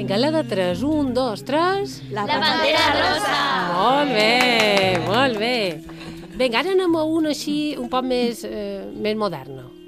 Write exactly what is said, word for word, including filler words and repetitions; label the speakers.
Speaker 1: Vinga, la de tres. Un, dos, tres...
Speaker 2: La bandera rosa!
Speaker 1: Molt bé, molt bé. Vinga, ara anem a una així un poc més, eh, més moderna.